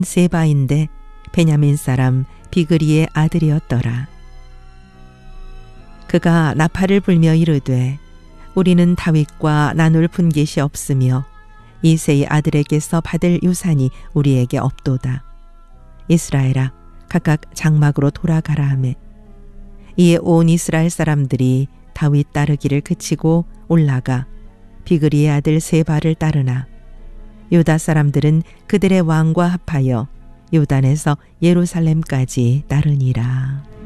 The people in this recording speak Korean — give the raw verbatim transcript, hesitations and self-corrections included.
세바인데 베냐민 사람 비그리의 아들이었더라. 그가 나팔을 불며 이르되 우리는 다윗과 나눌 분깃이 없으며 이새의 아들에게서 받을 유산이 우리에게 없도다. 이스라엘아 각각 장막으로 돌아가라 하매 이에 온 이스라엘 사람들이 다윗 따르기를 그치고 올라가 비그리의 아들 세바를 따르나 유다 사람들은 그들의 왕과 합하여 요단에서 예루살렘까지 따르니라.